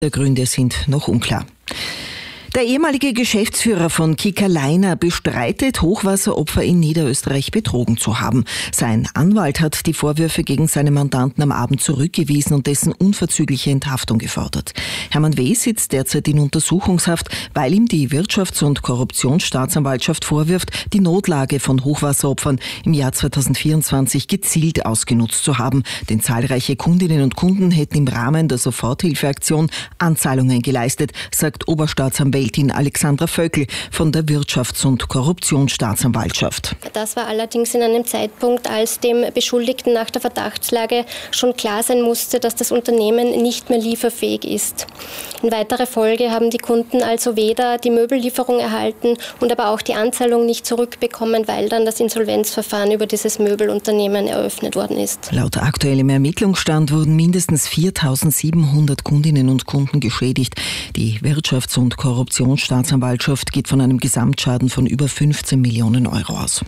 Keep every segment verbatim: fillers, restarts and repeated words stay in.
Die Gründe sind noch unklar. Der ehemalige Geschäftsführer von Kickerliner bestreitet, Hochwasseropfer in Niederösterreich betrogen zu haben. Sein Anwalt hat die Vorwürfe gegen seine Mandanten am Abend zurückgewiesen und dessen unverzügliche Enthaftung gefordert. Hermann W. sitzt derzeit in Untersuchungshaft, weil ihm die Wirtschafts- und Korruptionsstaatsanwaltschaft vorwirft, die Notlage von Hochwasseropfern im Jahr zweitausendvierundzwanzig gezielt ausgenutzt zu haben. Denn zahlreiche Kundinnen und Kunden hätten im Rahmen der Soforthilfeaktion Anzahlungen geleistet, sagt Oberstaatsanwältin Alexandra Vöckl von der Wirtschafts- und Korruptionsstaatsanwaltschaft. Das war allerdings in einem Zeitpunkt, als dem Beschuldigten nach der Verdachtslage schon klar sein musste, dass das Unternehmen nicht mehr lieferfähig ist. In weiterer Folge haben die Kunden also weder die Möbellieferung erhalten und aber auch die Anzahlung nicht zurückbekommen, weil dann das Insolvenzverfahren über dieses Möbelunternehmen eröffnet worden ist. Laut aktuellem Ermittlungsstand wurden mindestens viertausendsiebenhundert Kundinnen und Kunden geschädigt. Die Wirtschafts- und Korruptionsstaatsanwaltschaft geht von einem Gesamtschaden von über fünfzehn Millionen Euro aus.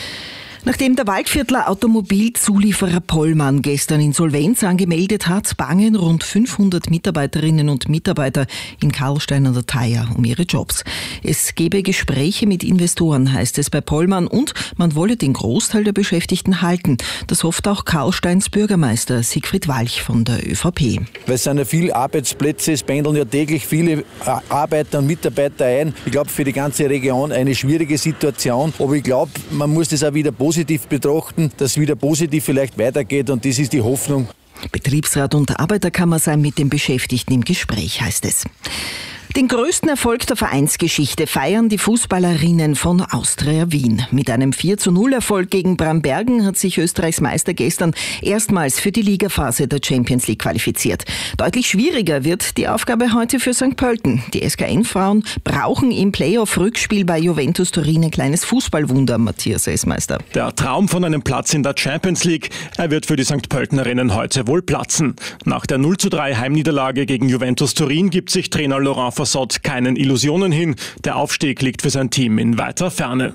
Nachdem der Waldviertler Automobilzulieferer Pollmann gestern Insolvenz angemeldet hat, bangen rund fünfhundert Mitarbeiterinnen und Mitarbeiter in Karlstein an der Thaya um ihre Jobs. Es gebe Gespräche mit Investoren, heißt es bei Pollmann, und man wolle den Großteil der Beschäftigten halten. Das hofft auch Karlsteins Bürgermeister Siegfried Walch von der ÖVP. Weil es sind ja viele Arbeitsplätze, es pendeln ja täglich viele Arbeiter und Mitarbeiter ein. Ich glaube, für die ganze Region eine schwierige Situation, aber ich glaube, man muss das auch wieder positiv positiv betrachten, dass es wieder positiv vielleicht weitergeht, und das ist die Hoffnung. Betriebsrat und Arbeiterkammer seien mit den Beschäftigten im Gespräch, heißt es. Den größten Erfolg der Vereinsgeschichte feiern die Fußballerinnen von Austria Wien. Mit einem vier zu null Erfolg gegen Brambergen hat sich Österreichs Meister gestern erstmals für die Ligaphase der Champions League qualifiziert. Deutlich schwieriger wird die Aufgabe heute für Sankt Pölten. Die S K N-Frauen brauchen im Playoff-Rückspiel bei Juventus Turin ein kleines Fußballwunder, Matthias Essmeister. Der Traum von einem Platz in der Champions League, er wird für die Sankt Pöltenerinnen heute wohl platzen. Nach der null zu drei Heimniederlage gegen Juventus Turin gibt sich Trainer Laurent Fassot keinen Illusionen hin. Der Aufstieg liegt für sein Team in weiter Ferne.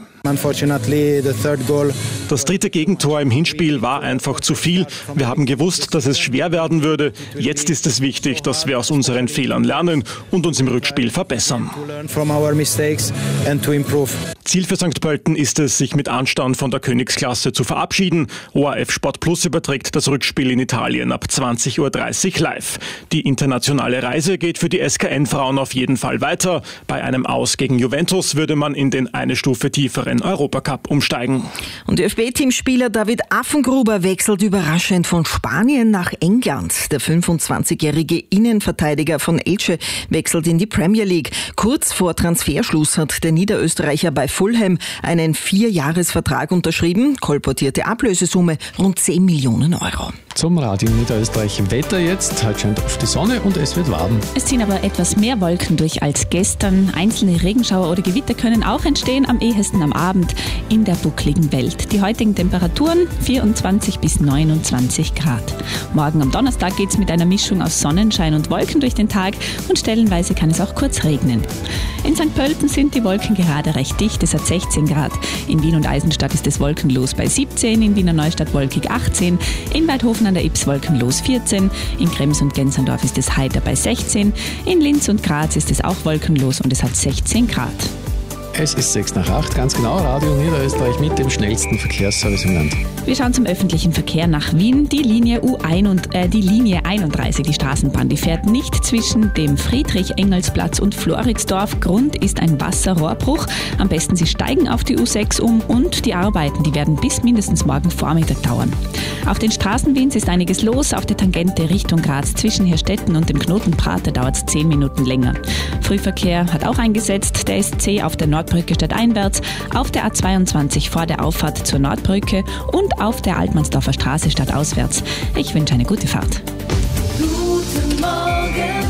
Das dritte Gegentor im Hinspiel war einfach zu viel. Wir haben gewusst, dass es schwer werden würde. Jetzt ist es wichtig, dass wir aus unseren Fehlern lernen und uns im Rückspiel verbessern. Ziel für Sankt Pölten ist es, sich mit Anstand von der Königsklasse zu verabschieden. O R F Sport Plus überträgt das Rückspiel in Italien ab zwanzig Uhr dreißig live. Die internationale Reise geht für die S K N-Frauen auf jeden Fall weiter. Bei einem Aus gegen Juventus würde man in den eine Stufe tieferen Europacup umsteigen. Und ÖFB-Teamspieler David Affengruber wechselt überraschend von Spanien nach England. Der fünfundzwanzigjährige Innenverteidiger von Elche wechselt in die Premier League. Kurz vor Transferschluss hat der Niederösterreicher bei Fulham einen Vierjahresvertrag unterschrieben. Kolportierte Ablösesumme rund zehn Millionen Euro. Zum Radio Niederösterreich Wetter jetzt. Heute scheint oft die Sonne und es wird warm. Es ziehen aber etwas mehr Wolken durch als gestern. Einzelne Regenschauer oder Gewitter können auch entstehen, am ehesten am Abend in der buckligen Welt. Die heutigen Temperaturen vierundzwanzig bis neunundzwanzig Grad. Morgen am Donnerstag geht es mit einer Mischung aus Sonnenschein und Wolken durch den Tag und stellenweise kann es auch kurz regnen. In Sankt Pölten sind die Wolken gerade recht dicht, es hat sechzehn Grad. In Wien und Eisenstadt ist es wolkenlos bei siebzehn, in Wiener Neustadt wolkig achtzehn, in Weidhofen an der Ybbs wolkenlos vierzehn, in Krems und Gensandorf ist es heiter bei sechzehn, in Linz und Graz ist es auch wolkenlos und es hat sechzehn Grad. Es ist sechs nach acht, ganz genau, Radio Niederösterreich mit dem schnellsten Verkehrsservice im Land. Wir schauen zum öffentlichen Verkehr nach Wien. Die Linie U eins und, äh, die Linie einunddreißig, die Straßenbahn, die fährt nicht zwischen dem Friedrich-Engels-Platz und Floridsdorf. Grund ist ein Wasserrohrbruch. Am besten Sie steigen auf die U sechs um und die Arbeiten, die werden bis mindestens morgen Vormittag dauern. Auf den Straßen Wiens ist einiges los. Auf der Tangente Richtung Graz zwischen Herstetten und dem Knoten Prater dauert es zehn Minuten länger. Frühverkehr hat auch eingesetzt. Der ist zäh auf der Nordbrücke stadteinwärts, auf der A zweiundzwanzig vor der Auffahrt zur Nordbrücke und auf der Altmannsdorfer Straße stadtauswärts. Ich wünsche eine gute Fahrt. Guten Morgen,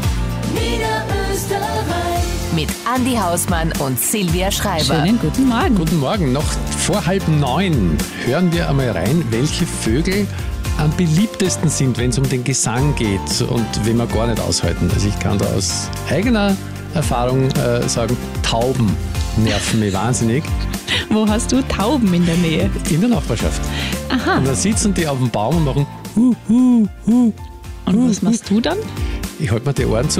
Niederösterreich. Mit Andi Hausmann und Silvia Schreiber. Schönen guten Morgen. Guten Morgen. Noch vor halb neun hören wir einmal rein, welche Vögel am beliebtesten sind, wenn es um den Gesang geht und wenn wir gar nicht aushalten. Also ich kann da aus eigener Erfahrung äh, sagen, Tauben nerven mich wahnsinnig. Wo hast du Tauben in der Nähe? In der Nachbarschaft. Aha. Und dann sitzen die auf dem Baum und machen hu, hu, hu. Und was machst du dann? Ich halte mir die Ohren zu